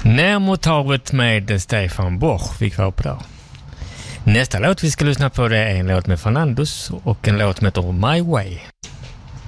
Ner mot havet med Stefan Borch fick vi på där. Nästa låt vi ska lyssna på det är en låt med Fernandos och en låt som heter My Way.